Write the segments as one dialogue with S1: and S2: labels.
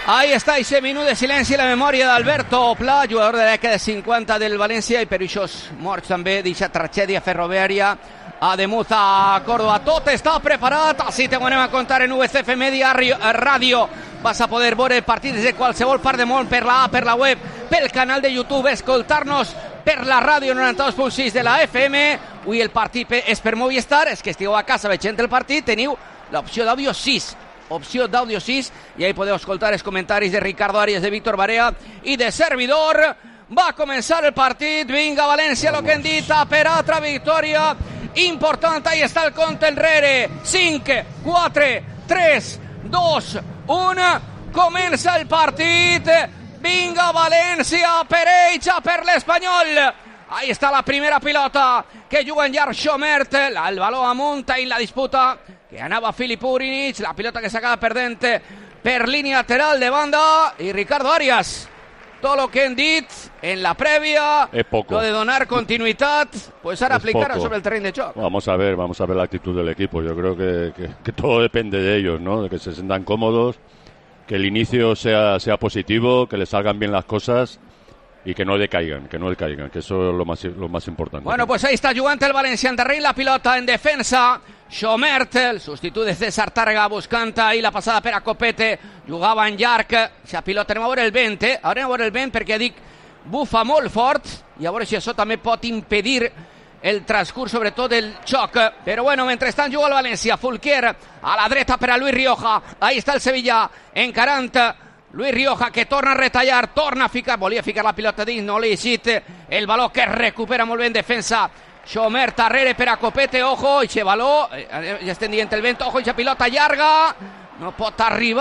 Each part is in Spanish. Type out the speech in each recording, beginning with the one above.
S1: Ahí està aquest minut de silenci a la memòria d'Alberto Pla, jugador de la dècada de 50 del València, i per això morts també d'aquesta tragèdia ferroviària a Demuz, a Córdoba. Tot està preparat, així te ho anem a contar en UCF Media Ràdio. Vas a poder veure el partit des de qualsevol part del món, per la app, per la web, pel canal de YouTube, escoltar-nos per la ràdio 92.6 de la FM. Avui el partit és per Movistar, és que estigueu a casa veient el partit, teniu l'opció d'àudio 6. Opció d'àudio 6, i ahí podeu escoltar els comentaris de Ricardo Arias, de Víctor Barea i de servidor. Va a començar el partit, vinga València, lo que hem dit, per altra victòria important. Ahí està el compte enrere, 5, 4, 3, 2, 1, comença el partit, vinga València, per ells, per l'Espanyol. Ahí està la primera pilota que juga en llarg Xomert, el baló amunt en la disputa que anava Filip Urinic, la pilota que s'acaba perdent per línia lateral de banda, i Ricardo Arias, tot lo que hem dit en la prèvia, lo de donar continuïtat, pues ahora aplicar sobre el terreny de joc.
S2: Vamos a ver la actitud del equipo. Yo creo que todo depende de ellos, ¿no? De que se sientan cómodos, que el inicio sea positivo, que les salgan bien las cosas y que no decaigan, que eso es lo más importante.
S1: Bueno, pues ahí está jugant el València, endarrere la pilota en defensa, Xomert, el substitut de César Tàrrega, buscant ahí la passada per a Copete, jugava en llarg, la pilota, anem a veure el vent, anem a veure el vent perquè dic, bufa molt fort, i a veure si això també pot impedir el transcurs, sobretot el xoc, però bueno, mentrestant juga el València, Fulquier a la dreta per a Luis Rioja, ahí està el Sevilla, encarant Luis Rioja, que torna a retallar, torna a ficar, volia ficar la pilota dins, no li eixit, el baló que recupera molt bé en defensa, Xomert darrere per a Copete, ojo, i baló, ja estem dient el vent, ojo, i pilota llarga, no pot arribar,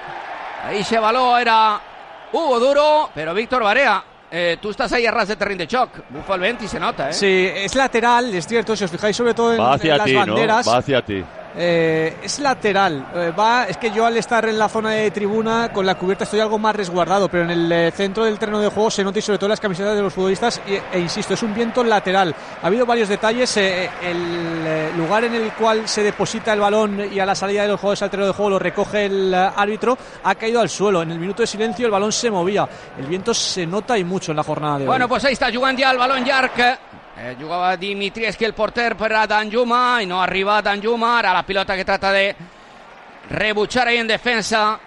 S1: ahí baló era Hugo Duro, però Víctor Barea, tú estás ahí a ras de terreno de choc, bufa el vent y se nota,
S3: Sí, es lateral, es cierto, si os fijáis sobre todo en las banderas.
S2: Va hacia ti.
S3: Es lateral, es que yo al estar en la zona de tribuna con la cubierta estoy algo más resguardado, pero en el centro del terreno de juego se nota, y sobre todo las camisetas de los futbolistas, e insisto, es un viento lateral. Ha habido varios detalles, el lugar en el cual se deposita el balón y a la salida de los jugadores al terreno de juego lo recoge el árbitro, ha caído al suelo. En el minuto de silencio el balón se movía, el viento se nota y mucho en la jornada de hoy.
S1: Bueno, pues ahí está jugant ja el balón llarg. Jugava Dimitrievski, el porter, per a Danjuma, i no arriba Danjuma. Ara la pilota que trata de rebutjar ahí en defensa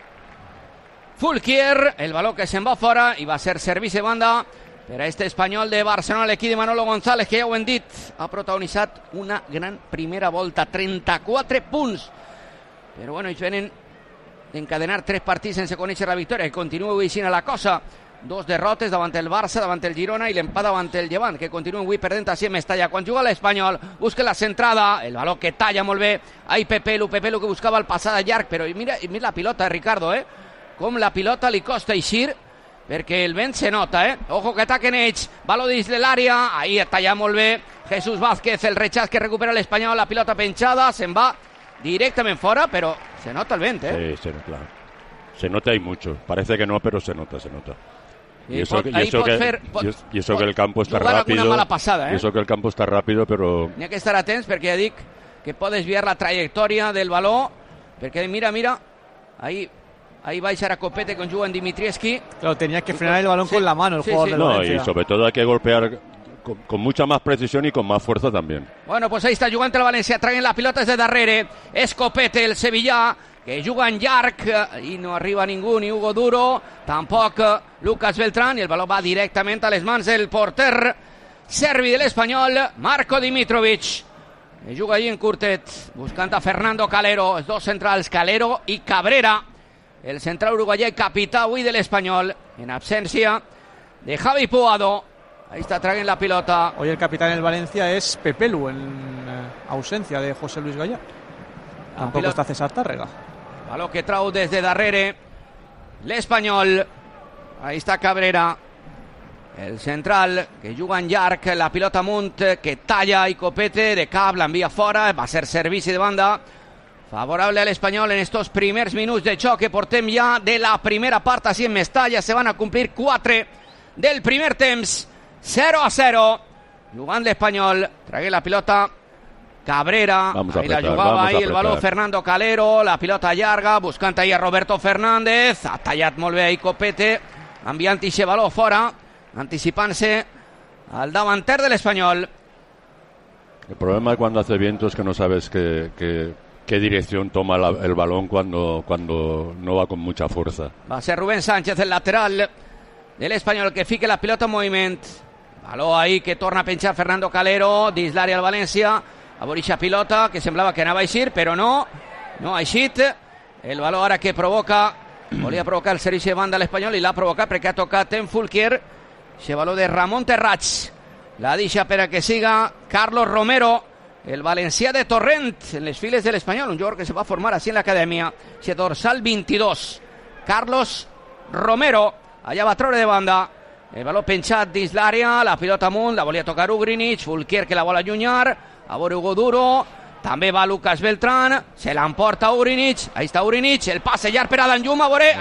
S1: Fulquier, el baló que se'n va fora, i va ser servici de banda per a este Espanyol de Barcelona. L'equip de Manolo González, que ja ho hem dit, ha protagonitzat una gran primera volta, 34 punts, però bueno, ells venen d'encadenar 3 partits sense conèixer la victòria, que continua així a la cosa. 2 derrotes davant el Barça, davant el Girona, i l'empat davant el Llevant, que continuen avui perdent així en Mestalla. Quan juga l'Espanyol, busca la centrada, el baló que talla molt bé, ahí Pepelu que buscava el passada llarg, però mira la pilota, Ricardo, com la pilota li costa eixir, perquè el vent se nota, ojo que ataquen ells, baló dins de l'àrea, ahí talla molt bé Jesús Vázquez, el rechaç que recupera l'Espanyol, la pilota penjada, se'n va directament fora, però se nota el vent,
S2: Sí, claro. Se nota y mucho, parece que no, pero se nota. Y eso que el campo està ràpid.
S1: Passada,
S2: Y eso que el campo está rápido, pero
S1: n'hi ha que estar atents, perquè ja dic que pot desviar la trajectòria del baló, perquè mira, ahí va a echar a Copete con Juan Dimitrievski.
S3: Claro, tenía que frenar el balón con la mano el jugador del Valencia.
S2: Y sobre todo hay que golpear con mucha más precisión y con más fuerza también.
S1: Bueno, pues ahí está jugant el València, traen la pilota des de darrere, és Copete, el Sevilla, que juga en llarg i no arriba ningú, ni Hugo Duro, tampoc Lucas Beltrán, i el baló va directament a les mans del porter serbi de l'Espanyol, Marco Dimitrovic, que juga allí en curtet, buscant a Fernando Calero, els dos centrals, Calero i Cabrera, el central uruguaià i capità avui de l'Espanyol, en absència de Javi Puado. Ahí está, traen la pilota.
S3: Hoy el capitán del Valencia es Pepelu, en ausencia de José Luis Gallá. Tampoco está César Tàrrega.
S1: Baló que trau des de darrere l'Espanyol. Ahí està Cabrera, el central, que juga en llarg, la pilota amunt, que talla, i Copete de cap l'envia fora, va ser servici de banda favorable a l'Espanyol en estos primers minuts de xoc que portem ja de la primera part així en Mestalla. Se van a complir 4 del primer temps, 0-0, jugant l'Espanyol, tragué la pilota Cabrera, ahí la jugava ahí el baló Fernando Calero, la pilota llarga, buscant ahí a Roberto Fernández, ha tallat molt bé ahí Copete, enviant ixe baló fora, anticipant-se al davanter de l'Espanyol.
S2: El problema cuando hace viento es que no sabes qué dirección toma el balón cuando no va con mucha fuerza.
S1: Va a ser Rubén Sánchez, el lateral del Espanyol, que fique la pilota en moviment. Baló ahí que torna a penjar Fernando Calero, dins l'àrea al València, a veure pilota que semblava que anava a eixir, però no ha eixit. El baló ara que volia provocar el servici de banda a l'Espanyol i l'ha provocat perquè ha tocat en Fulquier. Ese baló de Ramon Terrats la deixa per a que siga Carlos Romero, el valencià de Torrent, en les files de l'Espanyol, un jugador que se va formar així en l'acadèmia. Ese dorsal 22, Carlos Romero, allà va treure de banda. El baló penjat dins l'àrea, la pilota amunt, la volia tocar Ugrinic, Fulquier que la vol allunyar, a veure Hugo Duro, també va Lucas Beltrán, se l'emporta Ugrinic, ahí està Ugrinic, el passe llarg per a Danjuma, a veure, ha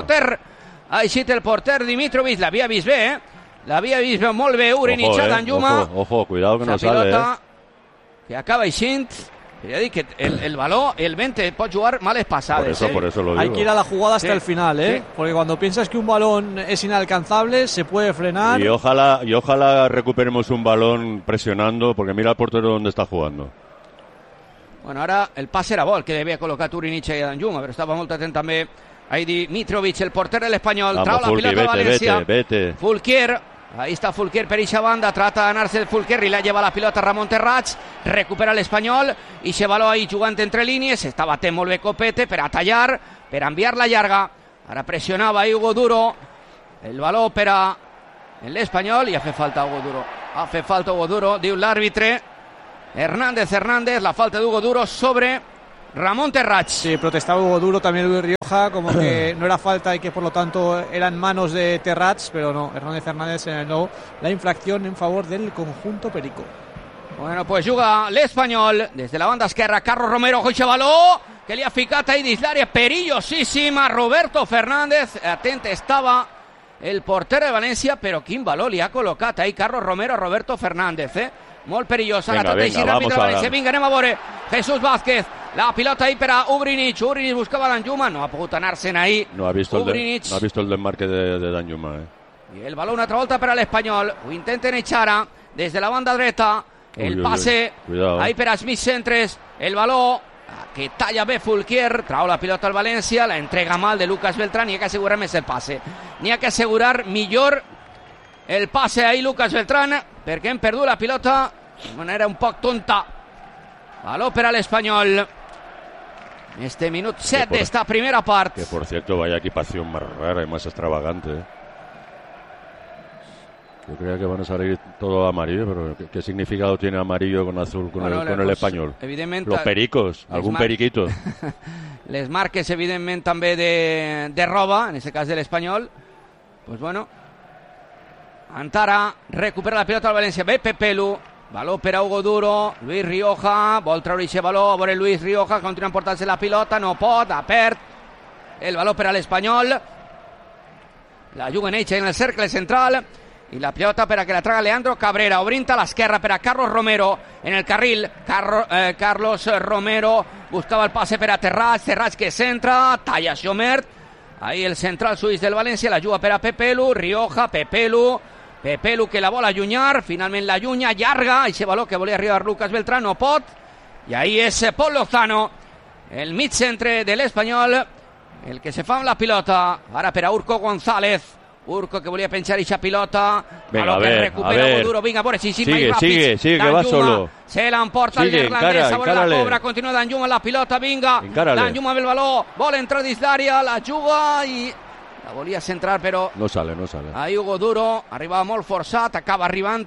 S1: eixit el porter Dimitrovic, l'havia vist bé, l'havia vist molt bé Ugrinic a Danjuma.
S2: Ojo, cuidado que no sale,
S1: que acaba eixint. Ya digo que el balón, el 20 puede jugar males pasadas.
S2: Por eso lo digo.
S3: Hay que ir a la jugada hasta el final, ¿eh? Sí. Porque cuando piensas que un balón es inalcanzable, se puede frenar.
S2: Y ojalá recuperemos un balón presionando, porque mira el portero donde está jugando.
S1: Bueno, ahora el pase era bo, el que debía colocar Ugrinic y Danjuma, pero estaba muy atento también ahí Dimitrovic, el portero del Espanyol. Trau la pilota a Valencia.
S2: Vete.
S1: Fulquier. Ahí está Fulquier per eixa banda, trata de ganarse el Fulquier y la lleva la pilota Ramon Terrats, recupera l'Espanyol i se baló ahí jugant entre línies, està batent molt bé Copete per a tallar, per a enviar la llarga. Ara pressionava ahí Hugo Duro, el baló per a l'Espanyol i ha fet falta Hugo Duro, diu l'àrbitre Hernández, la falta de Hugo Duro sobre Ramon Terrats.
S3: Sí, protestaba Hugo Duro, también Luis Rioja, como que no era falta y que por lo tanto eran manos de Terrats, pero no, Hernández señaló la infracción en favor del conjunto perico.
S1: Bueno, pues juga l'Espanyol desde la banda esquerra, Carlos Romero, Joixe baló, que li ha ficat ahí dins l'àrea, perillosíssima, Roberto Fernández, atent estava el porter de València, però quin baló li ha col·locat ahí Carlos Romero a Roberto Fernández, molt perillós, ara tot així ràpid de València, vinga, anem a veure, Jesús Vázquez, la pilota ahí per a Ugrinic buscava Danjuma, no ha pogut anar-se'n ahí.
S2: No ha visto el desmarque de Danjuma.
S1: I el baló una altra volta per a l'Espanyol, ho intenten echar ara, des de la banda dreta, el passe, ahí per a Smith Centres, el baló, que talla bé Fulquier, trau la pilota al València, la entrega mal de Lucas Beltrán, n'hi ha que assegurar més el passe, n'hi ha que assegurar millor el passe ahí Lucas Beltrán, perquè hem perdut la pilota de manera un poc tonta. Baló per a l'Espanyol. Este minut 7 de esta primera parte.
S2: Que por cierto, vaya equipación más rara y más extravagante. Yo creía que van a salir todo amarillo, pero ¿qué significado tiene amarillo con azul con el Espanyol? Los pericos, algún periquito.
S1: Les marques, evidentment, també de roba, en aquest cas de l'Espanyol. Pues bueno, Antara recupera la pilota al València. Ve Pepelu. Baló per a Hugo Duro, Luis Rioja, vol treure aquest baló, a veure Luis Rioja, continua emportant-se la pilota, no pot, ha perd el baló per a l'Espanyol, la juguen ells en el cercle central, i la pilota per a que la traga Leandro Cabrera, obrint a l'esquerra per a Carlos Romero, en el carril, Carlos Romero, buscava el passe per a Terrats que centra, talla Xomert, ahí el central suís del València, la juga per a Pepelu, Rioja, Pepelu que la vol allunyar, finalment la allunya, llarga, i ese baló que volia arribar Lucas Beltrán no pot, i ahí és Pol Lozano, el mig centre de l'Espanyol, el que se fa amb la pilota, ara per a Urco González, Urco que volia penjar eixa pilota,
S2: venga,
S1: baló que recupera Hugo Duro, vinga, a veure si més ràpid,
S2: sigue, que va solo,
S1: se l'emporta el neerlandès, a veure la cobra, continua Danjuma amb la pilota, vinga, Danjuma amb el baló, vol entrar dins l'àrea, la juga i la volia centrar, però
S2: no sale.
S1: Ahí Hugo Duro, arribava molt forçat, acaba arribant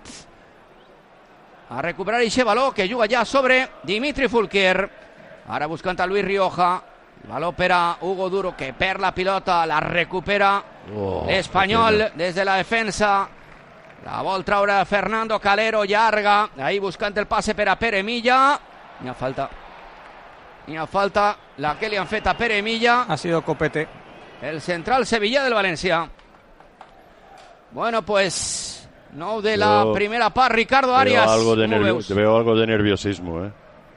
S1: a recuperar aquest baló que juga ja sobre Dimitri Fulquier. Ara buscant a Luis Rioja, el baló per a Hugo Duro que perd la pilota, la recupera l'Espanyol des de la defensa, la vol traure Fernando Calero, llarga, ahí buscant el passe per a Pere Milla, n'hi ha falta la que li han fet a Pere Milla,
S3: ha sido Copete,
S1: el central sevillà del València. Bueno, pues 9 de la primera part, Ricardo Arias.
S2: Veo algo de nerviosismo,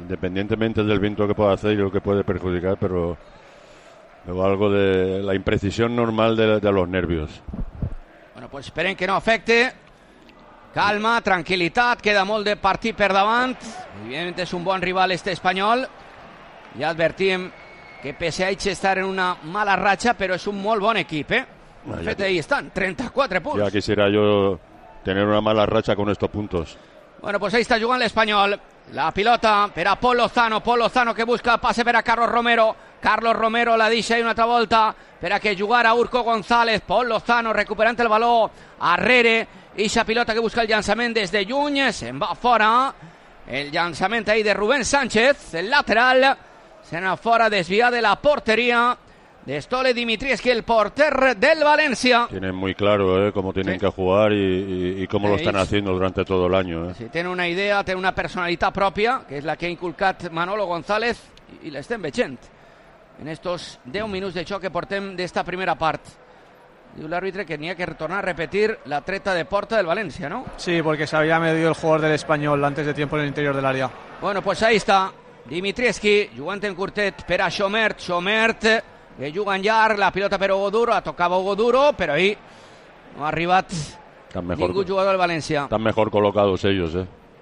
S2: independientemente del viento que pueda hacer y lo que puede perjudicar, pero luego algo de la imprecisión normal de los nervios.
S1: Bueno, pues esperen que no afecte. Calma, tranquil·litat, queda molt de partit per davant. Evidentment és un bon rival este espanyol. Ja advertim que pese a estar en una mala racha, però és un molt bon equip, eh? De fet, ahí estan, 34 punts.
S2: Ya quisiera yo tener una mala racha con estos puntos.
S1: Bueno, pues ahí está jugant l'Espanyol. La pilota per a Pol Lozano que busca el passe per a Carlos Romero. Carlos Romero la deixa ahí una altra volta per a que jugara Urco González. Pol Lozano recuperant el baló arrere. Ixa pilota que busca el llançament des de lluny, se'n va fora. El llançament ahí de Rubén Sánchez, el lateral, se'n va fora, desviat de la porteria de Stole Dimitrievski, el porter del Valencia.
S2: Tienen muy claro cómo tienen que jugar y cómo lo están haciendo durante todo el año.
S1: Sí, tiene una idea, tiene una personalitat pròpia, que és la que ha inculcat Manolo González, i l'estem veient en estos 10 minuts de xoc que portem d'esta primera part. Diu l'àrbitre que tenía que retornar a repetir la treta de porta del Valencia, ¿no?
S3: Sí, porque se había medido el jugador del Español antes de tiempo en el interior del área.
S1: Bueno, pues ahí está Dimitrievski, jugant en curtet per a Xomert, que juga en llarg, la pilota per Hugo Duro, la tocava Hugo Duro, però ahí no ha arribat ningú jugador del Valencia.
S2: Están mejor colocados ellos,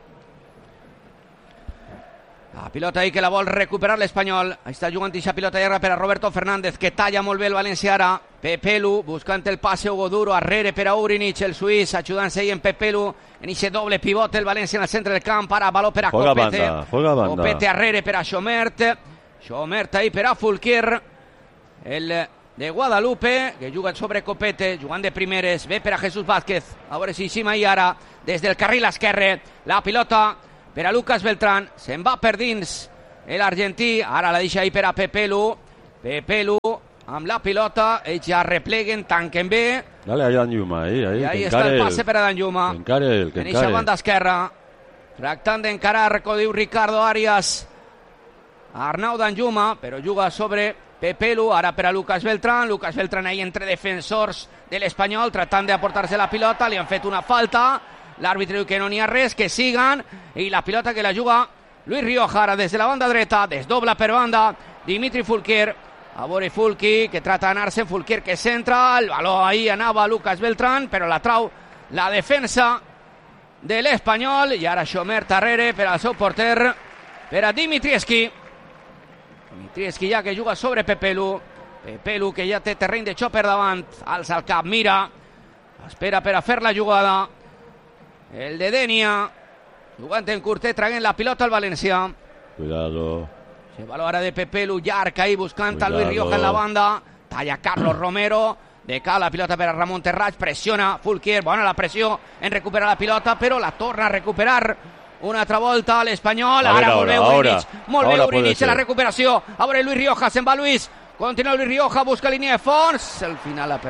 S1: La pilota ahí que la vol recuperar l'Espanyol. Ahí està jugant ixa pilota llarga per a Roberto Fernández, que talla molt bé el València ara. Pepelu buscant el passe Hugo Duro, arrere per a Urinic, el suís, ajudant-se ahí en Pepelu, en ixe doble pivot el València en el centre del camp, ara baló per a Copete.
S2: Juega banda.
S1: Copete arrere per a Xomert ahí per a Fulquier, el de Guadalupe, que juga sobre Copete, jugant de primeres, ve per a Jesús Vázquez, a veure si Xima i ara, des del carril esquerre, la pilota per a Lucas Beltrán, se'n va per dins l'argentí, ara la deixa ahí per a Pepelu, amb la pilota, ells ja repleguen, tanquen bé.
S2: Dale a Danjuma, ahí.
S1: I ahí està el passe per a Danjuma.
S2: Que
S1: en eixa banda esquerra, tractant d'encarar, com diu Ricardo Arias, Arnau Danjuma, però juga sobre Pepelu, ara per a Lucas Beltrán ahí entre defensors de l'Espanyol, tratant d'aportar-se la pilota, li han fet una falta, l'àrbitre diu que no n'hi ha res, que siguen, i la pilota que la juga Luis Rioja, ara des de la banda dreta, desdobla per banda Dimitri Fulquier, a veure Fulqui, que trata d'anar-se, Fulquier que centra, el baló ahí anava Lucas Beltrán, però la trau la defensa de l'Espanyol, i ara Xomert darrere per al seu porter, per a Dimitrievski ja que juga sobre Pepelu que ja té terreny de xoc per davant, alça el cap, mira, espera per a fer la jugada, el de Denia, jugant en curtet, traient la pilota al València.
S2: Cuidado.
S1: Se baló ara de Pepelu, llarg ahí buscant a Luis Rioja en la banda, talla Carlos Romero, de cara la pilota per a Ramon Terrats, pressiona Fulquier, bona la pressió en recuperar la pilota, però la torna a recuperar una altra volta l'Espanyol, ara molt bé Urinic en la recuperació, a veure Luis Rioja, se'n va Luis, continua Luis Rioja, busca línia de fons, al final l'ha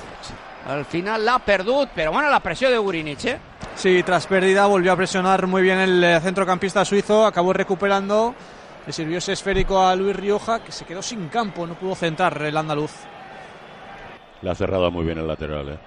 S1: perdut, però bueno, la pressió de Urinic,
S3: Sí, tras pérdida volvió a presionar muy bien el centrocampista suizo, acabó recuperando, le sirvió ese esférico a Luis Rioja, que se quedó sin campo, no pudo centrar el andaluz.
S2: Le ha cerrado muy bien el lateral,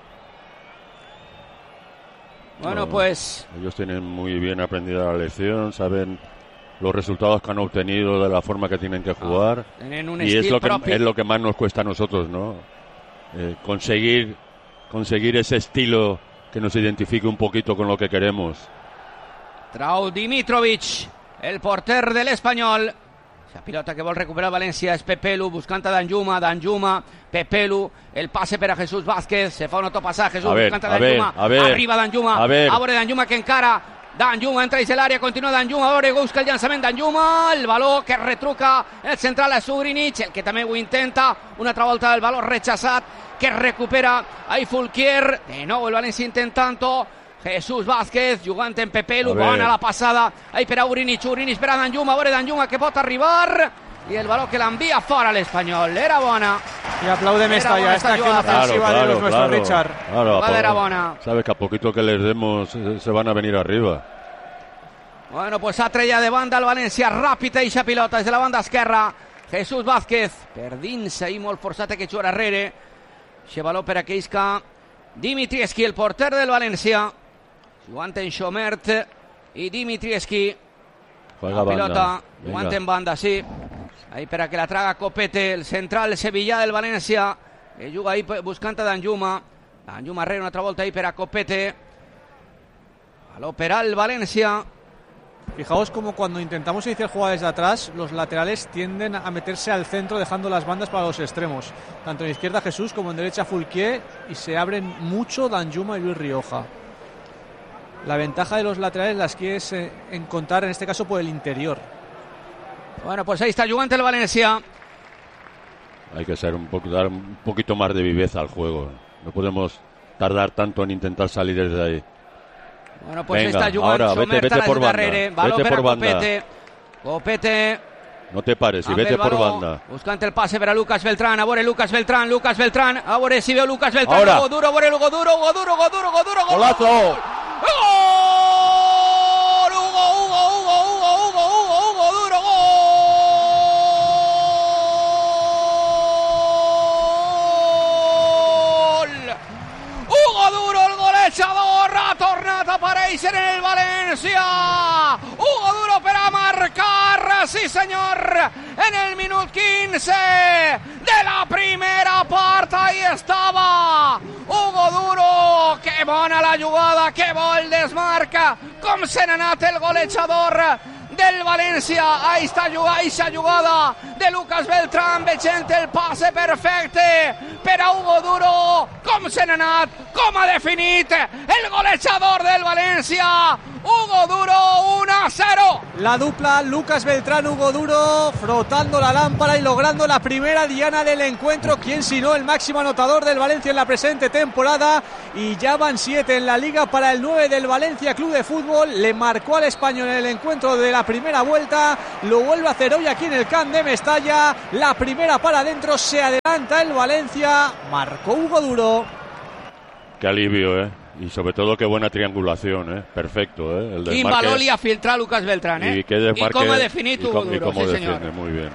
S1: Bueno, pues
S2: ellos tienen muy bien aprendida la lección, saben los resultados que han obtenido de la forma que tienen que jugar, y es lo que más nos cuesta a nosotros, ¿no? Conseguir ese estilo que nos identifique un poquito con lo que queremos.
S1: Trau Dimitrovic, el porter de l'Espanyol. La pilota que vol recuperar València és Pepelu, buscant a Danjuma, Pepelu, el passe per a Jesús Vázquez, se fa un autopassatge, Jesús buscant a Danjuma, arriba Danjuma, a veure Danjuma que encara, Danjuma entra dins l'àrea, continua Danjuma, a veure, busca el llançament Danjuma, el baló que retruca el central a Urinic, el que també ho intenta, una altra volta el baló rechaçat, que recupera ahí Fulquier, de nou el València intentant-ho, Jesús Vázquez jugant en Pepelu, bona la passada ahí per a Urinic per a Danjuma, a veure Danjuma que pot arribar, i el baló que l'envia fora l'Espanyol, era bona.
S3: Y aplaude Mestalla, esta acción ofensiva de nuestro Richard.
S2: Claro,
S1: era bona.
S2: Sabes que a poquito que les demos se van a venir arriba.
S1: Bueno, pues ha trella de banda el València, ràpid eixa pilota des de la banda esquerra, Jesús Vázquez, per dins ahí molt forçat que juga darrere, eixe baló per a que isca Dimitrievski, el porter del València, jugant en Xomert i Dimitrievski.
S2: Juega
S1: la pilota,
S2: banda.
S1: guante en banda, sí. Ahí para que la traga Copete, el central sevillà del València, que juga ahí buscant a Danjuma. Danjuma rere una altra volta ahí per a Copete. A l'operar el València.
S3: Fijaos como cuando intentamos iniciar jugadas desde atrás, los laterales tienden a meterse al centro dejando las bandas para los extremos. Tanto en izquierda Jesús como en derecha Fulquier, y se abren mucho Danjuma y Luis Rioja. La ventaja de los laterales las quieres encontrar en este caso por el interior.
S1: Bueno, pues ahí está jugant el València.
S2: Hay que ser dar un poquito más de viveza al juego. No podemos tardar tanto en intentar salir desde ahí.
S1: Bueno, pues
S2: venga,
S1: está jugant
S2: ahora, vete por banda.
S1: Vete por banda. Copete.
S2: No te pares y vete por banda.
S1: Buscant el passe per a Lucas Beltrán. A veure Lucas Beltrán. A veure si veu Lucas Beltrán.
S2: Ahora.
S1: Hugo Duro, a veure Hugo Duro.
S2: ¡Golazo!
S1: ¡Gol! Hugo Duro, gol. Hugo Duro, el golejador, ha tornat a aparèixer en el València. Hugo Duro per a marcar, sí senyor, en el minut 15 de la primera part. Ahí estava Hugo Duro. Que bona la jugada, que bo el desmarca, com se n'ha anat el golejador del València. Ahí està aquesta jugada de Lucas Beltrán, veient el passe perfecte per a Hugo Duro. Com se n'ha anat, com ha definit el golejador del València. Hugo Duro, 1-0.
S3: La dupla Lucas Beltrán-Hugo Duro frotando la lámpara y logrando la primera diana del encuentro. ¿Quién sino el máximo anotador del Valencia en la presente temporada? Y ya van 7 en la liga para el 9 del Valencia Club de Fútbol. Le marcó al Español en el encuentro de la primera vuelta. Lo vuelve a hacer hoy aquí en el Camp de Mestalla. La primera para adentro, se adelanta el Valencia. Marcó Hugo Duro.
S2: Qué alivio, y sobre todo qué buena triangulación, perfecto, el desmarque.
S1: Quin valor li ha filtrat Lucas Beltrán,
S2: y qué desmarque,
S1: y com ha definit Hugo Duro,
S2: y cómo
S1: sí
S2: defiende,
S1: senyor.
S2: muy bien.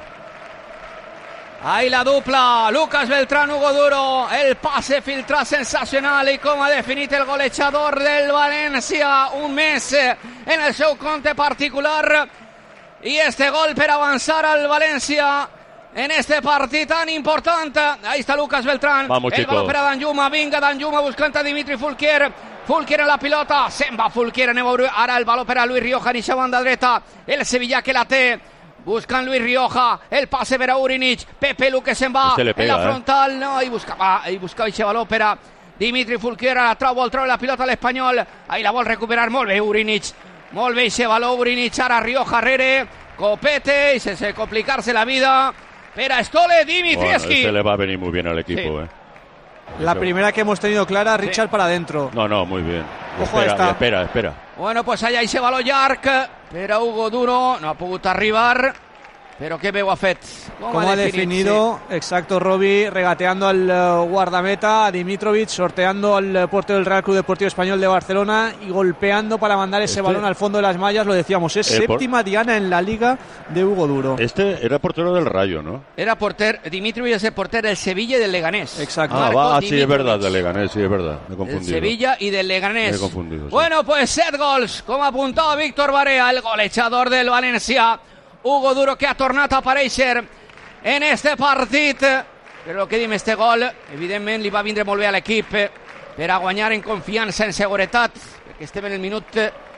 S1: Ahí la dupla, Lucas Beltrán, Hugo Duro, el pase filtrat sensacional i com ha definit el golejador del València, un mes en el seu compte particular, i este gol per avançar al València en este partit tan important. Ahí está Lucas Beltrán.
S2: Vamos,
S1: el balón per a Danjuma. Vinga, Danjuma buscant a Dimitri Fulquier. Fulquier en la pilota. Se'n va Fulquier. Ara el balón per a Luis Rioja en eixa banda dreta. El sevillà que la té. Buscant Luis Rioja. El passe per a Urinic. Pepe Lu que se'n va.
S2: Le pega,
S1: en la frontal. No, ahí buscava eixe balón per a Dimitri Fulquier. La trau, vol treure la pilota a l'Espanyol. Ahí la vol recuperar molt bé Urinic. Molt bé eixe balón Urinic. Ara Rioja rere. Copete y sense complicarse la vida. Pero Stole Dimitrievski.
S2: Bueno, este le va a venir muy bien al equipo,
S1: Sí.
S3: La primera que hemos tenido clara, Richard para adentro.
S2: No, muy bien.
S3: Ojo, esta.
S2: Espera.
S1: Bueno, pues allà hi se va lo llarg per a Hugo Duro. No ha pogut arribar, però que veu ha fet.
S3: ¿Cómo ha definido? Sí. Exacto, Robbie, regateando al guardameta, a Dimitrovic, sorteando al portero del Real Club Deportivo Español de Barcelona y golpeando para mandar ese balón al fondo de las mallas. Lo decíamos, es séptima diana en la liga de Hugo Duro.
S2: Este era portero del Rayo, ¿no?
S1: Era porter, Dimitrovic és el porter del Sevilla i del Leganés.
S3: Exacto.
S2: Sí, es verdad, del Leganés, sí, es verdad. Me he confundido.
S1: Del Sevilla y del Leganés.
S2: Me he confundido, sí.
S1: Bueno, pues 7 gols, com apuntava Víctor Barea, el golejador del València. Hugo Duro que ha tornat a aparèixer en este partit. Però el que dim, este gol, evidentment, li va vindre molt bé a l'equip per a guanyar en confiança, en seguretat, perquè estem en el minut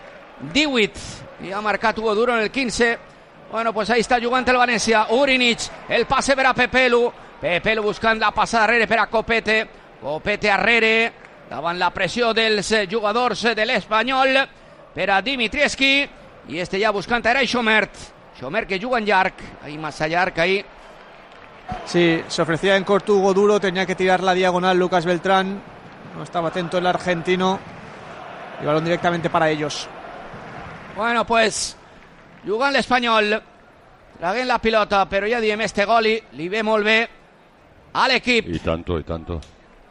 S1: 18 i ha marcat Hugo Duro en el 15. Bueno, pues ahí està jugant el València. Urinic, el passe per a Pepe Lu. Pepe Lu buscant la passada arrere per a Copete. Copete arrere, davant la pressió dels jugadors de l'Espanyol, per a Dimitrievski. I este ja buscant era Xomert. Xomert que juga en llarg, ahí massa llarg, ahí.
S3: Sí, se ofrecía en corto Hugo Duro, tenía que tirar la diagonal Lucas Beltrán. No estaba atento el argentino. Y balón directamente para ellos.
S1: Bueno, pues jugant l'Espanyol, traguent la pilota, però ja diem, este gol li ve molt bé a l'equip.
S2: Y tanto.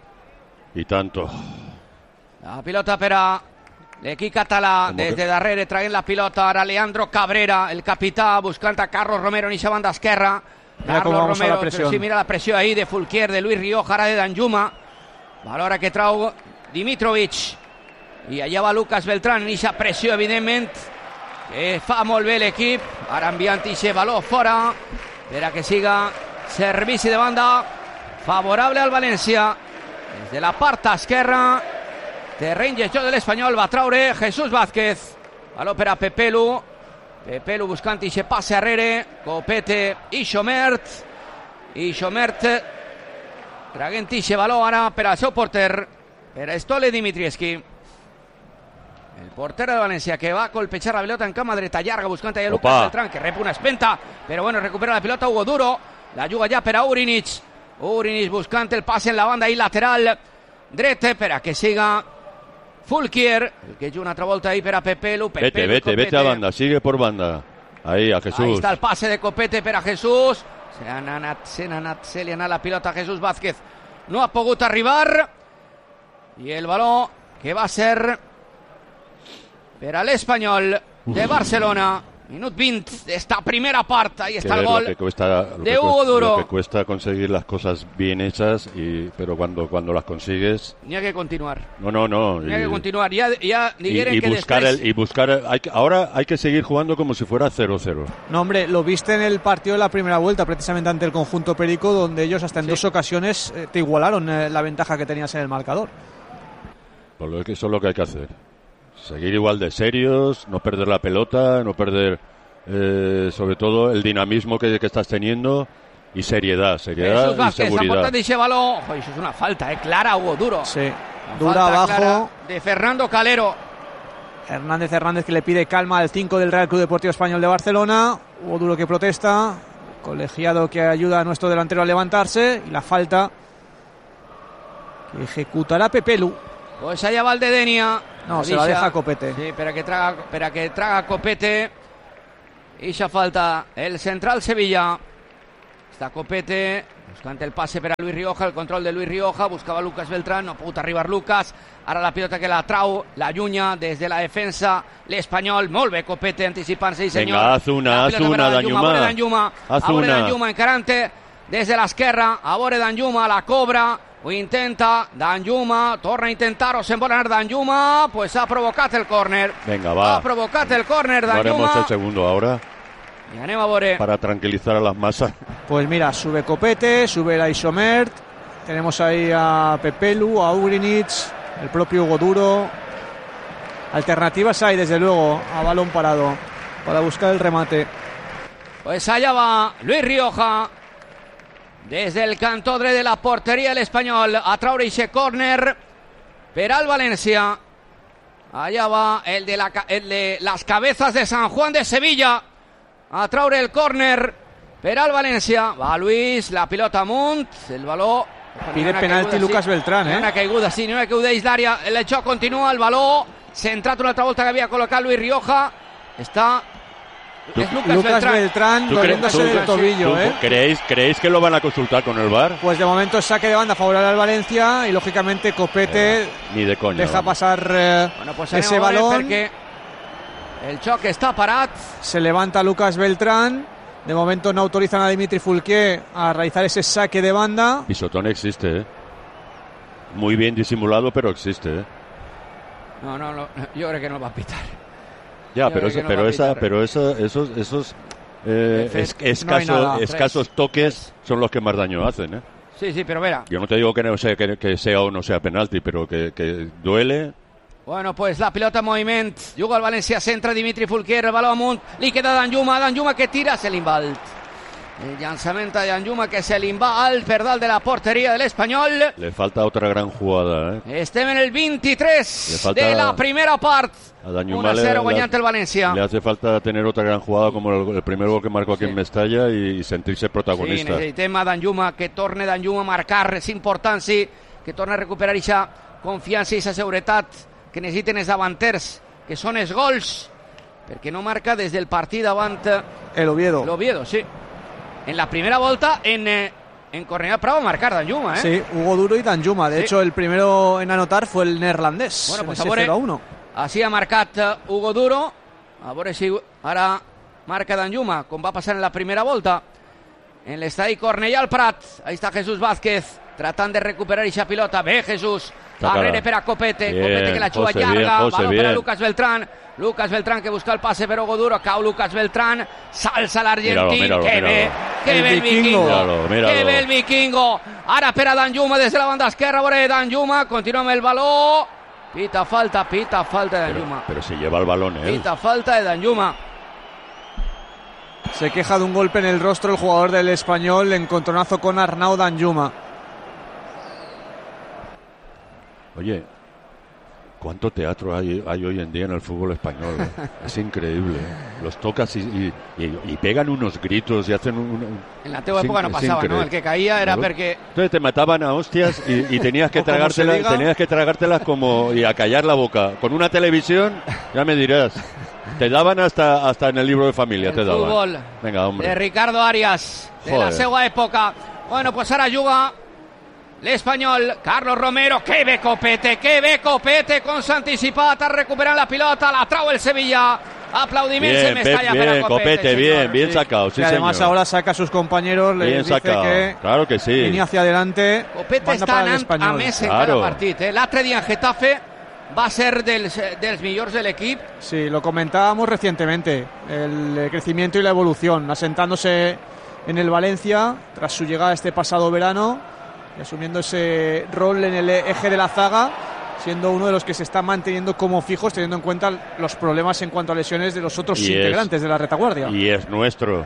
S1: La pilota per a l'equip català, des de darrere, traient la pilota. Ara Leandro Cabrera, el capità, buscant a Carlos Romero en eixa banda esquerra. Carlos Romero, però sí, mira la pressió ahí de Fulquier, de Luis Rioja, ara de Danjuma. Valora que trau Dimitrovic. I allà va Lucas Beltrán en eixa pressió, evidentment, que fa molt bé l'equip. Ara enviant ixe baló fora per a que siga servici de banda favorable al València. Des de la part esquerra, terreny de joc de l'Espanyol, va traure Jesús Vázquez. Baló per a Pepelu. Pepelu buscant ixe passe arrere. Copete i Xomert. I Xomert traguent ixe baló ara per al seu porter, per a Stole Dimitrievski. El porter de València que va a colpejar la pelota en cama dreta llarga buscant allà Lucas Beltrán, que rep una espenta, però bueno, recupera la pelota Hugo Duro. La juga ja per a Urinic. Urinic buscant el passe en la banda i lateral dret per a que siga Fulquier, el que juga una altra volta ahí per a Pepelu.
S2: Vete a banda, sigue por banda. Ahí a Jesús.
S1: Ahí está el pase de Copete per a Jesús. Se li ha anat la pilota a Jesús Vázquez. No ha pogut arribar. I el baló que va ser per a l'Espanyol de Barcelona. Minut 20 d'esta primera part. Ahí está el gol de Hugo Duro.
S2: Lo que cuesta conseguir las cosas bien hechas, pero cuando las consigues...
S1: Ni hay que continuar.
S2: No.
S1: Ni hay que continuar. Ya
S2: ahora hay que seguir jugando como si fuera 0-0.
S3: No, hombre, lo viste en el partido de la primera vuelta, precisamente ante el conjunto perico, donde ellos hasta en 2 ocasiones te igualaron la ventaja que tenías en el marcador.
S2: Pues eso es lo que hay que hacer. Seguir igual de serios, no perder la pelota, no perder sobre todo el dinamismo que estás teniendo y seriedad y seguridad.
S1: Eso es una falta clara, Hugo Duro.
S3: Sí, dura abajo
S1: de Fernando Calero.
S3: Hernández que le pide calma al 5 del Real Club Deportivo Español de Barcelona. Hugo Duro que protesta, colegiado que ayuda a nuestro delantero a levantarse, y la falta que ejecutará Pepelu.
S1: Pues allá va el de Denia.
S3: No, se la deja Copete.
S1: Sí, per a que traga Copete. Ixa falta el central Sevilla. Està Copete buscant el passe per a Luis Rioja, el control de Luis Rioja, buscava Lucas Beltrán, no ha pogut arribar Lucas. Ara la pilota que la trau, la llunya des de la defensa l'Espanyol. Molt bé Copete anticipant-se, sí senyor.
S2: Venga, haz una, Danjuma.
S1: A veure Danjuma encarant-te des de l'esquerra, a veure Danjuma, la cobra. Ho intenta Danjuma, torna a intentar-ho, se'n vol anar Danjuma, pues ha provocat el córner.
S2: Venga, va.
S1: Ha provocat el córner Danjuma.
S2: Haremos el segundo ahora.
S1: Y anem a veure.
S2: Para tranquilizar a las masas.
S3: Pues mira, sube Copete, sube la Isomert. Tenemos ahí a Pepelu, a Urinic, el propio Hugo Duro. Alternativas hay, desde luego, a balón parado para buscar el remate.
S1: Pues allá va Luis Rioja. Desde el cantó dret de la portería el Espanyol a traure ese córner per al València. Allá va el de las cabezas de San Juan de Sevilla a traure el córner per al València. Va Luis, la pilota amunt, el baló.
S3: Pide penalti Lucas Beltrán,
S1: Una caiguda, sí, una caiguda dins l'àrea. El xoc continua, el baló centrat una altra volta que havia col·locat Luis Rioja. Està...
S3: Es Lucas Beltrán doliéndose del tobillo.
S2: ¿Creéis que lo van a consultar con el VAR?
S3: Pues de momento saque de banda favorable al Valencia y lógicamente Copete
S2: ni de coña,
S3: deja pasar ese balón.
S1: El choque está parat.
S3: Se levanta Lucas Beltrán. De momento no autorizan a Dimitri Fulquier a realizar ese saque de banda.
S2: Pisotón existe, muy bien disimulado, pero existe.
S1: No, yo creo que no va a pitar.
S2: Ya, pero esos escasos toques son los que más daño hacen,
S1: Sí, pero verá.
S2: Yo no te digo que sea o no sea penalti, pero que duele.
S1: Bueno, pues la pilota en moviment. Juga el València, centra Dimitri Fulquier, el baló amunt, li queda Danjuma que tira, se l'invalt. El llançament de Danjuma que se l'inva alt per dalt de la porteria de l'Espanyol.
S2: Le falta otra gran jugada,
S1: Estem en el 23 de la primera part. 1-0 guanyant el València.
S2: Le hace falta tener otra gran jugada como el primer gol que marcó aquí en Mestalla y sentirse protagonista.
S1: Sí, necessitem a Danjuma, que torne Danjuma a marcar, és important, sí, que torne a recuperar aquesta confiança i aquesta seguretat que necessiten els davanters, que són els gols, perquè no marca des del partit davant
S3: el Oviedo.
S1: L'Oviedo, sí. En la primera volta en Cornellà Prado a marcar Danjuma,
S3: Sí, Hugo Duro y Danjuma. De hecho, el primero en anotar fue el neerlandés.
S1: Bueno, pues
S3: ese 0-1.
S1: Així ha marcat Hugo Duro. A veure si ara marca Danjuma, com va passar en la primera volta. En l'estadi Cornellà al Prat. Ahí está Jesús Vázquez. Tratan de recuperar esa pilota. Ve Jesús.
S2: Sácala.
S1: Arrere per a Copete.
S2: Bien,
S1: Copete que la chuva
S2: José,
S1: llarga.
S2: bien, José,
S1: Balón
S2: bien.
S1: para Lucas Beltrán. Lucas Beltrán que busca el pase per Hugo Duro. Cau Lucas Beltrán. Salsa l'argentín.
S2: Míralo,
S1: Que ve. Que
S3: El
S1: ve el
S3: vikingo.
S1: vikingo.
S2: Míralo.
S1: Que ve el vikingo. Ara per a Danjuma des de la banda esquerra. Vore Danjuma. Continua amb el baló. Pita falta de Danjuma.
S2: Pero si lleva el balón él.
S1: Pita falta de Danjuma.
S3: Se queja de un golpe en el rostro el jugador del Español, encontronazo con Arnau Danjuma.
S2: Oye, ¿cuánto teatro hay hoy en día en el fútbol español? Es increíble. Los tocas y pegan unos gritos y hacen
S1: En la antigua época no pasaba, ¿no? El que caía era porque...
S2: Entonces te mataban a hostias y tenías que
S3: O como se diga.
S2: tragártelas como y a callar la boca. Con una televisión, ya me dirás. Te daban hasta en el libro de familia,
S1: El
S2: te daban.
S1: fútbol
S2: Venga, hombre.
S1: de Ricardo Arias, de la
S2: Joder.
S1: segua època. Bueno, pues ara juga l'Espanyol, Carlos Romero, que bé Copete, com s'ha anticipat, ha recuperat la pilota, la trau el Sevilla, aplaudiments en Mestalla per a
S2: Bien, Copete,
S1: señor.
S2: bien sacado, sí,
S3: Y además
S2: señor.
S3: ahora saca a sus compañeros, les
S2: Bien
S3: dice
S2: sacado,
S3: que
S2: claro que sí.
S3: línea hacia adelante.
S1: Copete
S3: banda
S1: està
S3: para el
S1: anant a
S3: Espanyol.
S1: més en
S2: Claro.
S1: cada partit. L'altre dia en Getafe va ser dels millors de l'equip.
S3: Sí, lo comentábamos recientemente, el crecimiento y la evolución, asentándose en el Valencia tras su llegada este pasado verano y asumiendo ese rol en el eje de la zaga, siendo uno de los que se está manteniendo como fijos, teniendo en cuenta los problemas en cuanto a lesiones de los otros integrantes de la retaguardia.
S2: Y es nuestro,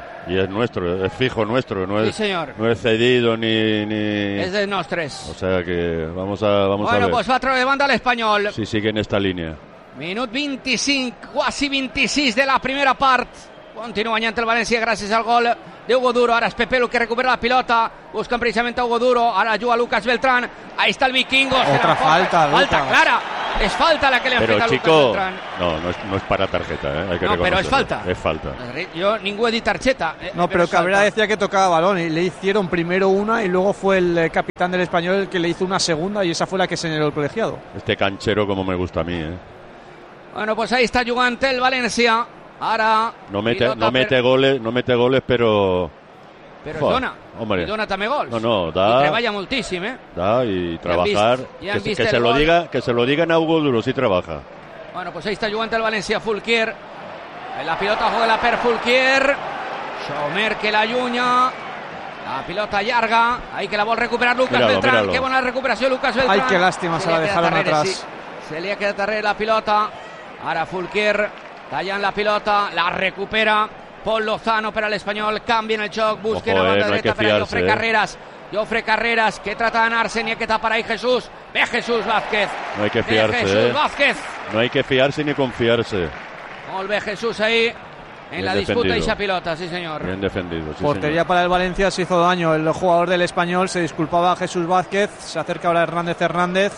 S2: es fijo nuestro, no
S1: Sí,
S2: es,
S1: señor.
S2: no es cedido ni...
S1: És dels nostres.
S2: O sea que vamos a
S1: Bueno,
S2: ver
S1: pues va a treure de banda l'Espanyol.
S2: si sigue en esta línea.
S1: Minut 25, quasi 26 de la primera part. Continua guanyant el València gràcies al gol d'Hugo Duro. Ara és Pepelu que recupera la pilota. Buscan precisament a Hugo Duro. Ara juga Lucas Beltrán. Ahí está el vikingo.
S3: Otra falta,
S1: Falta
S3: Lucas.
S1: clara. Es falta la que le han
S2: Pero
S1: fet a Lucas
S2: chico,
S1: Beltrán.
S2: no es para tarjeta, hay que
S1: No, pero es
S2: reconocerlo.
S1: falta.
S2: Es falta.
S1: Jo ningú he dit targeta.
S3: No, pero
S1: es
S3: Cabrera
S1: falta.
S3: decía que tocaba balón y le hicieron primero una y luego fue el capitán del Español el que le hizo una segunda y esa fue la que señaló el colegiado.
S2: Este canchero como me gusta a mí,
S1: Bueno, pues ahí está jugant el València. Ara
S2: No mete
S1: pilota
S2: goles, pero
S1: però
S2: Fua,
S1: dona.
S2: hombre.
S1: I dona també gols.
S2: No, da.
S1: I treballa moltíssim,
S2: da y trabajar.
S1: ya han
S2: que
S1: visto
S2: se
S1: el
S2: lo
S1: gol.
S2: diga, que se lo digan a Hugo Duro si trabaja.
S1: Bueno, pues ahí está jugant el València, Fulquier. La pilota juega per Fulquier. Schomer que la allunya. La pilota llarga. Ahí que la vol recuperar Lucas Beltrán.
S2: Míralo.
S1: Qué buena recuperació Lucas Beltrán.
S3: Ay, qué lástima, se la
S1: li ha
S3: dejaron
S1: quedat darrere,
S3: atrás.
S1: sí. Se li ha quedat darrere la pilota. Ara Fulquier tallant la pilota. La recupera Pol Lozano per a l'Espanyol. Canvia en el joc. Busquen a banda
S2: no hay
S1: dreta
S2: que
S1: per a
S2: fiarse,
S1: Jofre Carreras. Jofre Carreras que trata de ganarse. Ni que tapar ahí Jesús. Ve Jesús Vázquez.
S2: No hay que
S1: Ve
S2: fiarse,
S1: Jesús Vázquez.
S2: No hay que fiarse ni confiarse.
S1: Molt bé Jesús ahí en
S2: Bien
S1: la disputa
S2: defendido.
S1: y esa pilota, sí señor.
S2: Bien defendido. Sí,
S3: Portería
S2: señor.
S3: para el Valencia, se hizo daño el jugador del Español, se disculpaba a Jesús Vázquez, se acerca ahora Hernández.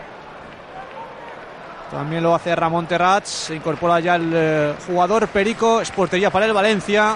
S3: También lo hace Ramón Terrats, se incorpora ya el jugador Perico, es portería para el Valencia.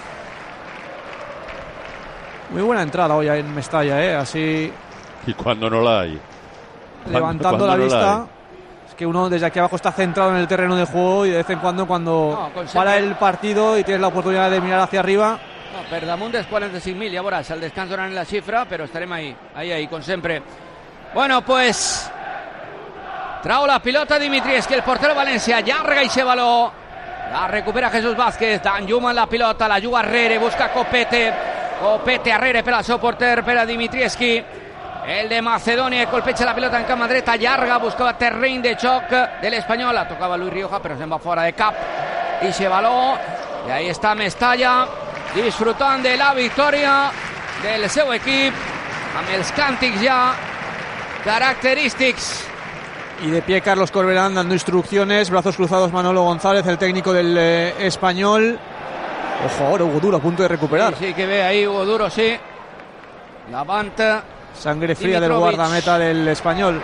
S3: Muy buena entrada hoy en Mestalla, así
S2: Y cuando no la hay.
S3: levantando
S2: cuando
S3: la
S2: no la
S3: vista.
S2: hay.
S3: Es que uno desde aquí abajo está centrado en el terreno de juego y de vez en cuando
S1: No, con
S3: para
S1: siempre-
S3: el partido y tienes la oportunidad de mirar hacia arriba.
S1: No, per damunt dels 45.000, ja veuràs, al descans donaran la xifra, però estarem ahí, com sempre. Bueno, pues trau la pilota Dimitris, que el portero València llarga i se baló. La recupera Jesús Vázquez, Danjuma en la pilota, la juga Arrere, busca Copete. Copete Arrere per al seu porter, per a Dimitrievski. El de Macedònia colpeja la pilota en cama dreta, llarga, buscava terreny de xoc de l'Espanyol. La tocava Luis Rioja, però se'n va fora de cap. I se baló. I ahí està Mestalla, disfrutant de la victòria del seu equip, amb els càntics ja característics.
S3: Y de pie Carlos Corberán dando instrucciones, brazos cruzados Manolo González, el técnico del Español. Ojo ahora Hugo Duro a punto de recuperar.
S1: Sí, que ve ahí Hugo Duro, sí. Levanta
S3: Sangre fría del
S1: Dimitrovic.
S3: guardameta del Español.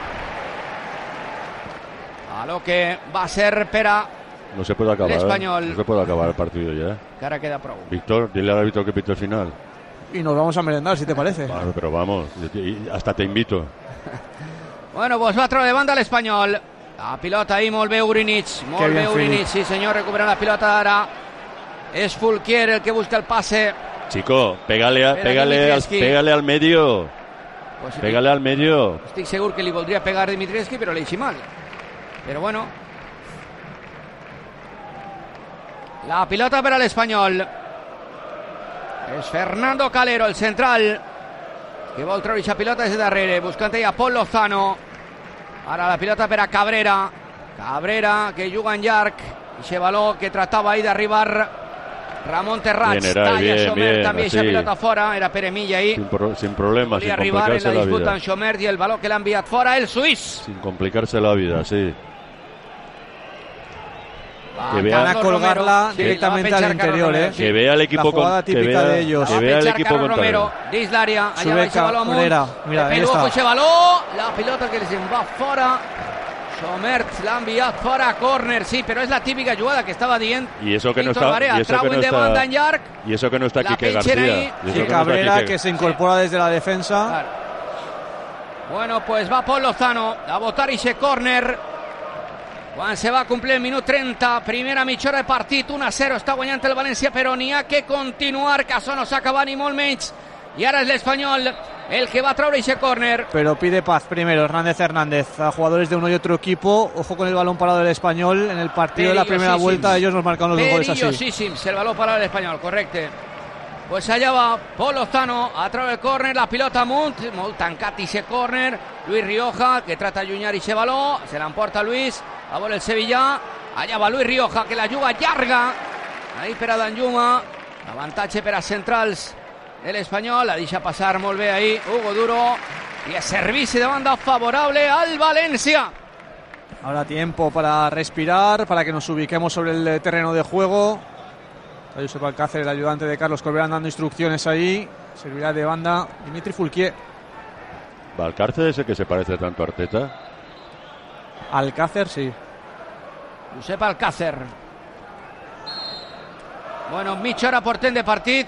S1: a lo que va a ser per a...
S2: No se puede acabar.
S1: El Español.
S2: No se puede acabar el partido ya.
S1: que ara queda prou.
S2: Víctor, dile al árbitro que pite el final.
S3: Y nos vamos a merendar, si te parece.
S2: Vale, pero vamos, hasta te invito.
S1: Bueno, pues va a treure de banda l'Espanyol. La pilota ahí, molt bé Urinic. Molt
S3: bien,
S1: bé Urinic,
S3: Philip.
S1: sí senyor, recupera la pilota ara. És Fulquier el que busca el pase.
S2: Chico,
S1: Era Dimitrievski.
S2: pégale al medio.
S1: Pues
S2: pégale al medio.
S1: Estic segur que li voldria pegar Dimitrievski, però li mal. Però bueno. La pilota per a l'Espanyol. És Fernando Calero, el central, que vol treure aquesta pilota des de darrere, buscant ella Pol Lozano. Ara la pilota per a Cabrera. Cabrera, que juga en llarg. Ixe baló que tratava ahí d'arribar Ramon Terrats. Talla Xomert també aquesta pilota fora. Era per Emilla ahí.
S2: Sin problemas, sin complicarse
S1: en la
S2: la
S1: disputa
S2: vida.
S1: en Xomert i el baló que l'ha enviat fora el suís.
S2: Sin complicarse la vida, sí.
S3: Que van a colgarla directamente al interior,
S2: Que vea el equipo
S3: la jugada típica de ellos.
S2: Que vea el equipo contrario.
S1: Dins l'àrea, allà va ese baló amunt.
S3: Mira, ahí
S1: Pepe
S3: está.
S1: ese baló, la pilota que se'n va fora. Xomert l'ha enviat fora a córner, sí, però és la típica jugada que estava dient.
S2: Y eso que no
S1: Víctor
S2: está,
S1: Barea,
S2: y eso que
S1: trauen
S2: no
S1: de banda
S2: está,
S1: en llarg.
S2: y eso que no está
S1: La
S2: Quique
S1: pinchen
S2: García.
S1: ahí.
S2: Y eso
S3: Sí,
S2: que no está
S3: Cabrera,
S2: Quique.
S3: que se incorpora desde la defensa.
S1: Clar. Bueno, pues va Pol Lozano a votar ese córner. Quan se va complir el minut 30, primera mitja hora de partit, 1-0, està guanyant el València, però n'hi ha que continuar, que això no s'ha acabat ni molt menys. Y ahora es el Espanyol el que va a traer ese córner.
S3: Pero pide paz primero Hernández a jugadores de uno y otro equipo. Ojo con el balón parado del Español. En el partido de la primera vuelta ellos nos marcaron los dos goles así.
S1: Perillosíssims el balón parado del Espanyol, correcte. Pues allá va Pol Lozano a traure el córner, la pilota amunt, molt tancat ese córner. Luis Rioja, que trata de allunyar ese baló, se l'emporta Luis, a veure el Sevillà. Allà va Luis Rioja, que la juga llarga. Ahí per a Danjuma, avantatge per a centrals el Espanyol, la deixa passar molt bé ahí Hugo Duro, y el servicio de banda favorable al Valencia.
S3: Ahora tiempo para respirar, para que nos ubiquemos sobre el terreno de juego. Está Josep Alcácer, el ayudante de Carlos Corberán, dando instrucciones ahí. Servirá de banda Dimitri Foulquier.
S2: ¿Valcárcel es el que se parece tanto a Arteta?
S3: Alcácer, sí.
S1: Josep Alcácer. Bueno, mitja hora portent de partit.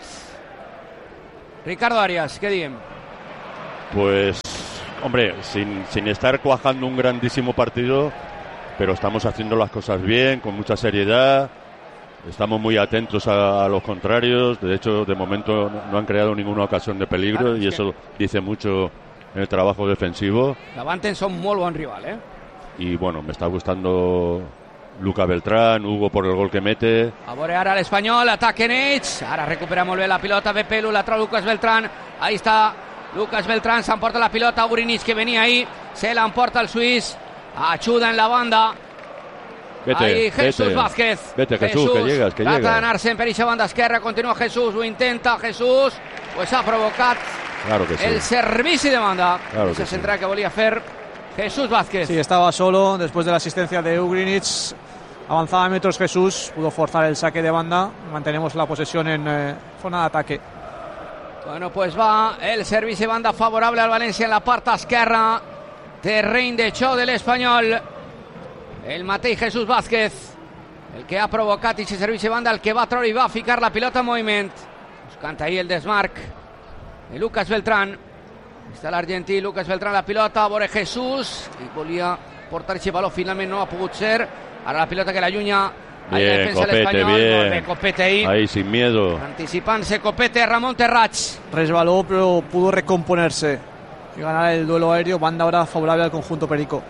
S1: Ricardo Arias, ¿qué diem?
S2: Pues, hombre, sin estar cuajando un grandísimo partido, pero estamos haciendo las cosas bien, con mucha seriedad. Estamos muy atentos a los contrarios. De hecho, de momento no han creado ninguna ocasión de peligro,
S1: Claro,
S2: y eso dice mucho en el trabajo defensivo.
S1: Davanten són molt bon rival,
S2: Y bueno, me está gustando Luca Beltrán, Hugo por el gol que mete.
S1: A veure ara l'Espanyol, ataquen ells. Ara recupera molt bé la pilota Pepelu, la trau Lucas Beltrán. Ahí está Lucas Beltrán, s'emporta la pilota Ugrinich, que venia ahí, se l'emporta el suís. Ajuda en la banda.
S2: Vete,
S1: Ahí Jesús
S2: vete.
S1: Vázquez.
S2: Vete, Jesús, que llegas, que
S1: trata
S2: llegas.
S1: d'anar-se'n per eixa banda esquerra, continua Jesús, ho intenta Jesús, pues ha provocat
S2: Claro que sí.
S1: el servici de banda.
S2: Claro
S1: Esa
S2: que sí.
S1: central que volia fer Jesús Vázquez.
S3: Sí, estaba solo después de la asistencia de Ugrinich. Avanzaba metros Jesús, pudo forzar el saque de banda. Mantenemos la posesión en zona de ataque.
S1: Bueno, pues va el servici de banda favorable al València en la part esquerra. Terreny de xoc de l'Espanyol. El mateix Jesús Vázquez, el que ha provocat aquest servici de banda, el que va treure i va ficar la pilota en moviment. Buscant ahí el desmarc de Lucas Beltrán. Està l'argentí Lucas Beltrán, la pilota, a veure Jesús, i volia portar aquest baló, finalment no ha pogut ser. Ara la pilota que l'allunya.
S2: Bien, Copete, bien.
S1: Copete ahí.
S2: Ahí, sin miedo.
S1: Anticipant-se Copete, Ramon Terrats.
S3: Resbaló, pero pudo recomponerse y ganar el duelo aéreo. Banda ahora favorable al conjunto perico.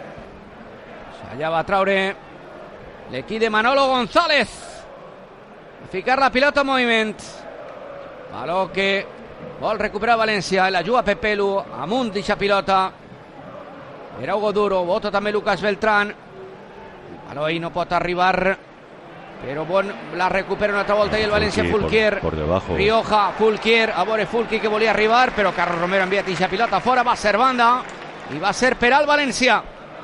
S1: Allà va traure l'equip de Manolo González a ficar la pilota en moviment. Baló que vol recuperar València, la juga Pepelu amunt d'eixa pilota. Era Hugo Duro, vota també Lucas Beltrán. El baló ahí no pot arribar, però bon, la recupera una altra volta i el València. Foulquier,
S2: por debajo.
S1: Rioja, Foulquier, a veure Foulquier que volia arribar, però Carlos Romero ha enviat eixa pilota fora, va ser banda i va ser per al València.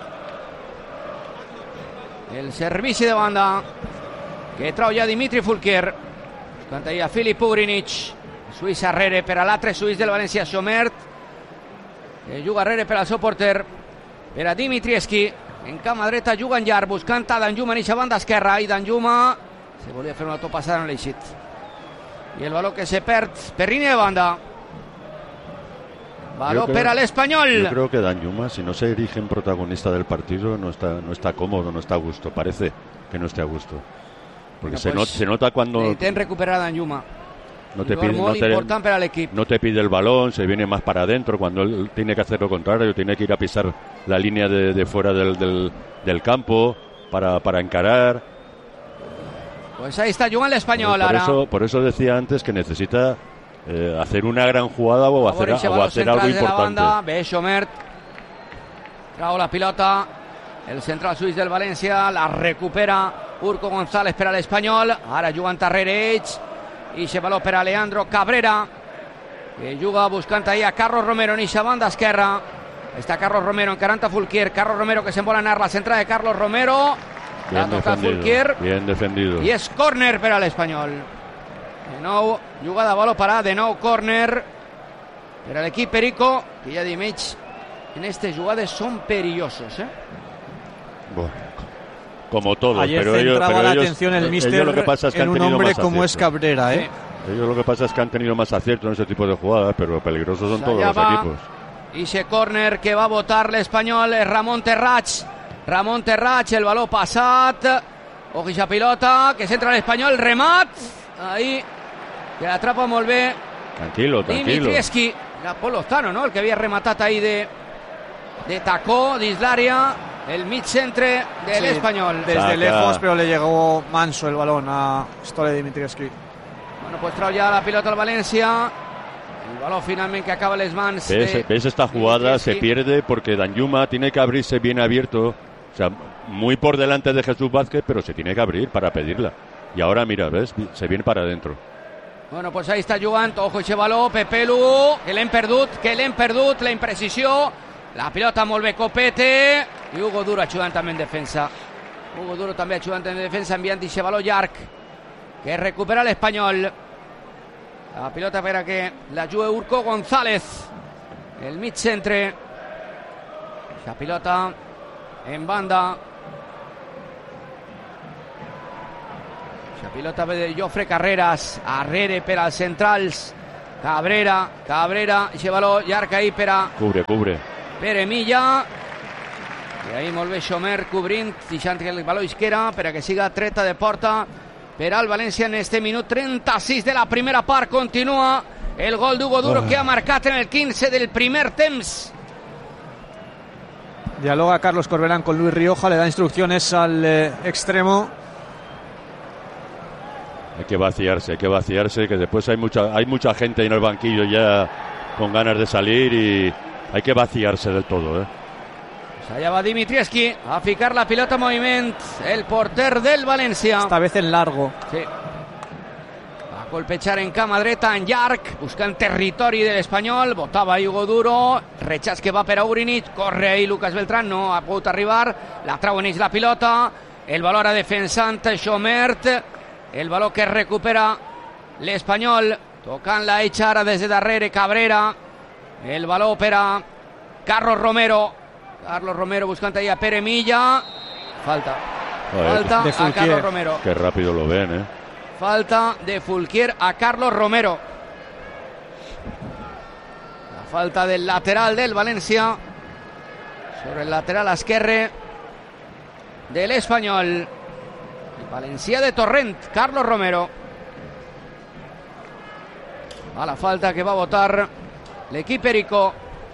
S1: El servici de banda que trau ja Dimitri Foulquier. Buscant ahí a Filip Ugrinich. Suís arrere per a l'altre suís del València, Xomert, que juga arrere per al seu porter, per a Dimitrievski. En cama dreta juga en llarg, buscant a Danjuma en eixa banda esquerra, i Danjuma se volia fer una topassada en l'eixit. I el baló que se perd per línia de banda. Baló per a l'Espanyol.
S2: Yo creo que Danjuma, si no se erige en protagonista del partido, no está cómodo, no está a gusto. Parece que no esté a gusto. Porque
S1: Bueno, pues,
S2: se nota cuando...
S1: Necessitem recuperar Danjuma.
S2: No te pide el balón, se viene más para adentro cuando él tiene que hacer lo contrario, tiene que ir a pisar la línea de fuera del campo para encarar.
S1: Pues ahí está jugando el español.
S2: Por eso decía antes que necesita hacer una gran jugada o hacer algo importante.
S1: Ve Chomert, trajo la pilota, el central suís del València, la recupera Urco González per a l'Espanyol. Ara jugant darrere ells, i se baló per a Leandro Cabrera, que juga buscant ahir a Carlos Romero en eixa banda esquerra. Està Carlos Romero encarant a Fulquier. Carlos Romero que se'n vol anar, la centrada de Carlos Romero.
S2: Bien defendido, bien defendido.
S1: I és córner per a l'Espanyol. De nou, jugada a baló parat, de nou córner per a l'equip Perico, que ja diem ells, en estas jugadas son perillosos,
S2: Bueno, como todos.
S3: Ayer
S2: pero
S3: centraba la atención el míster
S2: lo que pasa es que
S3: en un hombre como es Cabrera,
S1: Sí.
S2: Ellos lo que pasa es que han tenido más acierto en ese tipo de jugadas, pero peligrosos son todos los equipos.
S1: Y ese córner que va a votar l'Espanyol es Ramon Terrats. Ramon Terrats, el baló passat. Ojo esa pilota, que s'entra l'Espanyol, remat. Ahí, que atrapa molt bé.
S2: Tranquilo.
S1: Dimitrievski, era Pol Lozano, ¿no? El que había rematado ahí de tacó, dins l'àrea. El mid-centre del Espanyol.
S3: Desde lejos, pero le llegó manso el balón a Stole Dimitrievski.
S1: Bueno, pues trau ya la pilota al València. El balón finalmente que acaba les mans.
S2: ¿Ves esta jugada? Se pierde porque Danjuma tiene que abrirse bien abierto. O sea, muy por delante de Jesús Vázquez, pero se tiene que abrir para pedirla. Y ahora, mira, ¿ves? Se viene para adentro.
S1: Bueno, pues ahí está jugant. Ojo ese baló, Pepelu, que l'hem perdut, la imprecisió. La pilota molt bé Copete. I Hugo Duro ajudant també en defensa. Hugo Duro també ajudant en defensa, enviant ese baló llarg, que recupera l'Espanyol. La pilota per a que la jugui Urco González, el mig centre. La pilota en banda. La pilota ve de Jofre Carreras, arrere per als centrals. Cabrera, ese baló llarg ahí per a...
S2: Cubre.
S1: Pere Milla. I ahí molt bé Chomer cobrint, deixant el baló isquera per a que siga treta de porta per al València en este minut 36 de la primera part. Continua el gol d'Hugo Duro que ha marcat en el 15 del primer temps.
S3: Dialoga Carlos Corberán con Luis Rioja, le da instrucciones al extremo.
S2: Hay que vaciarse, que después hay mucha gente en el banquillo ya con ganas de salir y hay que vaciarse del todo,
S1: Allà va Dimitrievski a ficar la pilota en moviment, el porter del València.
S3: Esta vez en largo.
S1: Sí. Va a colpejar en cama dreta, en llarg, buscant territori de l'Espanyol. Botava Hugo Duro, rechaç que va per a Urinich, corre ahí Lucas Beltrán, no ha pogut arribar, la trau en ells la pilota, el valor a defensant Chomert, el valor que recupera l'Espanyol, tocant la eixa ara des de darrere Cabrera, el valor per a Carlos Romero buscant ahí a Pere Milla. Falta a Carlos Romero.
S2: Qué rápido lo ven,
S1: Falta de Fulquier a Carlos Romero. La falta del lateral del València sobre el lateral esquerre del Espanyol. El València de Torrent, Carlos Romero. A la falta que va a votar l'equip Perico.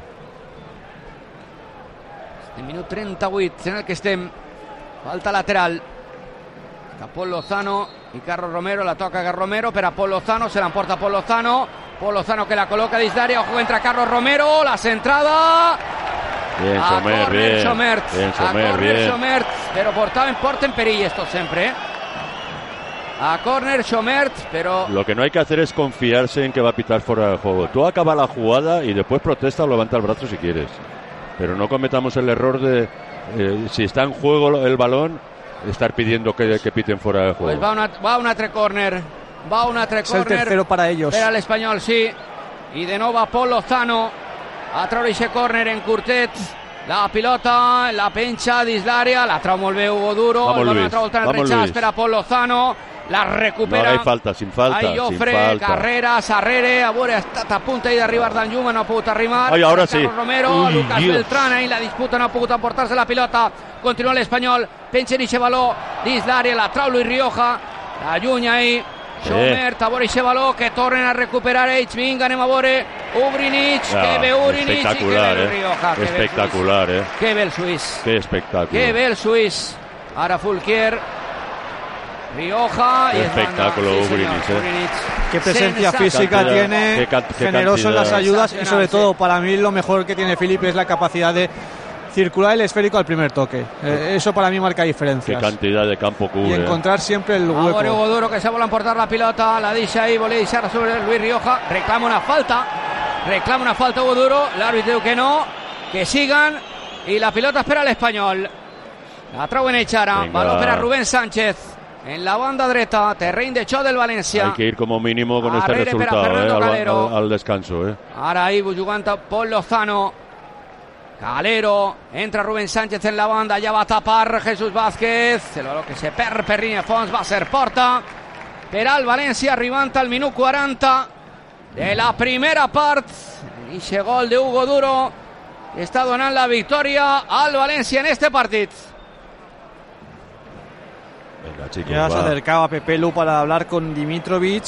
S1: El minut 38 en el que estem. Falta lateral. Està Pol Lozano i Carlos Romero. La toca Carlos Romero per a Pol Lozano. Se l'emporta Pol Lozano. Pol Lozano que la coloca dins d'àrea. Ojo, entra Carlos Romero. La centrada.
S2: Bien,
S1: Chomert. Però porten perill estos sempre, A córner Chomert, pero...
S2: Lo que no hay que hacer es confiarse en que va a pitar fuera del juego. Tú acaba la jugada y después protesta o levanta el brazo si quieres. Pero no cometamos el error de, si está en juego el balón, estar pidiendo que piten fuera del juego.
S1: Pues va un altre córner.
S3: Es el tercero para ellos.
S1: Era l'Espanyol, sí. I de nou va Pol Lozano a treure aquest córner en curtet. La pilota, la penja dins l'àrea, la trau molt bé Hugo Duro.
S2: Vamos, Luis.
S1: Per a Pol Lozano. La recupera.
S2: No hay falta, sin falta.
S1: Ahí Jofre, Carreras, arrere. A veure, ha estat a punt d'arribar Danjuma, no ha pogut arribar.
S2: Ay, ahora sí.
S1: Carlos Romero, Lucas Beltrán, ahí la disputa, no ha pogut emportar-se la pilota. Continua l'Espanyol, penja en eixe baló dins l'àrea, la trau Luis Rioja, la llunya ahí Sommer, Tabori Chevaló, que tornen a recuperar H. Vinga, anem a veure Ugrinic, que ve Ugrinic i que ve el Rioja.
S2: Espectacular,
S1: Que ve el suís.
S2: Qué espectáculo.
S1: Que ve el suís. Ara Fulquier, Rioja.
S2: Qué espectáculo, Ugrinic.
S3: Qué presencia física tiene, generoso en las ayudas y sobre todo para mí lo mejor que tiene Filipe es la capacidad de circular el esférico al primer toque. Eso para mí marca diferencias.
S2: Qué cantidad de campo cubre.
S3: Y encontrar siempre el hueco.
S1: Ahora Hugo Duro, que se vuelve a emportar la pilota, la deixa ahí, volia deixar sobre Luis Rioja, reclama una falta Hugo Duro, l'àrbitre diu que no, que sigan, y la pilota espera al Espanyol. La trauen Echara, balón para Rubén Sánchez en la banda dreta, terreny de xoc del València.
S2: Hay que ir como mínimo con este resultado al descanso.
S1: Ara ahí jugant Pol Lozano. Calero, entra Rubén Sánchez en la banda, ja va a tapar Jesús Vázquez, el baló que se perd per línia de fons, va a ser porta per al València, arribant al minut 40 de la primera part. Ixe gol de Hugo Duro que està donant la victòria al València en este partit.
S2: Venga, chicos,
S3: ya se acercaba Pepe Lu para hablar con Dimitrovic.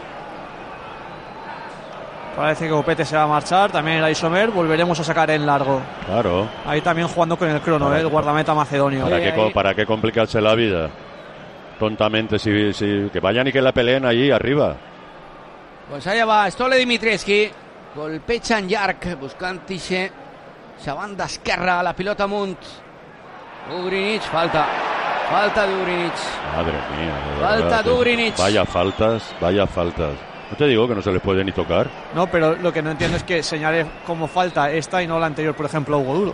S3: Parece que Opete se va a marchar, también el Isomer, volveremos a sacar en largo.
S2: Claro.
S3: Ahí también jugando con el crono, el guardameta macedonio.
S2: ¿Para qué complicarse la vida? Tontamente, que vayan y que la peleen allí arriba.
S1: Pues allá va Stole Dimitrievski, golpeja en llarg, buscant esa banda esquerra, la pilota amunt. Ugrinic, falta de Ugrinic.
S2: Madre mía.
S1: Falta de Ugrinic.
S2: Vaya faltas. No te digo que no se les puede ni tocar.
S3: No, pero lo que no entiendo es que señale como falta esta y no la anterior, por ejemplo, a Hugo Duro.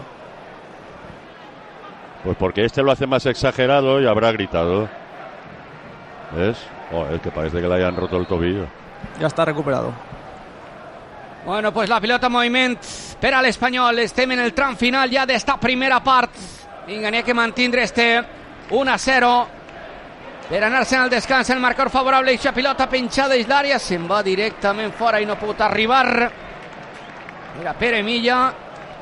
S2: Pues porque este lo hace más exagerado y habrá gritado. ¿Ves? Es que parece que le hayan roto el tobillo.
S3: Ya está recuperado.
S1: Bueno, pues la pilota en moviment per a l'Espanyol. Estem en el tram final ja d'esta primera part. Vinga, n'hi ha que mantindre este 1-0 per anar-se al descans. El marcador favorable, eixa pilota penjada d'àrea se'n va directament fora i no pot arribar. Era Pere Milla.